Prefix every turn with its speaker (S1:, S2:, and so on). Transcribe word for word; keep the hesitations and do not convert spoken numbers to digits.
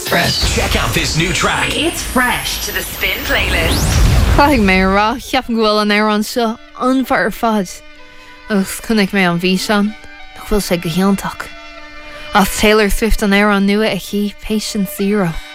S1: Fresh.
S2: Check out this new track.
S1: It's fresh to the Spin playlist.
S3: Chraig mé rá cheapan gohfuil an air an seo anfar fad. Agus chunig mé an bhí sean, nach bhfuil sé go hiantach. As Taylor Swift an air an nua a chi Patient Zero.